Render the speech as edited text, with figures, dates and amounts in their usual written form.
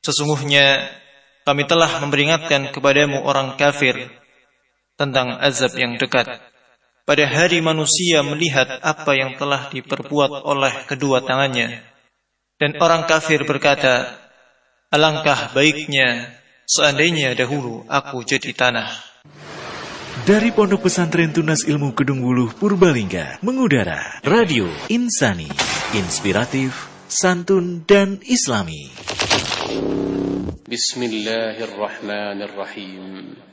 Sesungguhnya kami telah memperingatkan kepadamu orang kafir tentang azab yang dekat. Pada hari manusia melihat apa yang telah diperbuat oleh kedua tangannya. Dan orang kafir berkata, alangkah baiknya seandainya dahulu aku jadi tanah. Dari Pondok Pesantren Tunas Ilmu Kedung Wuluh Purbalingga mengudara Radio Insani, inspiratif, santun dan islami. Bismillahirrahmanirrahim.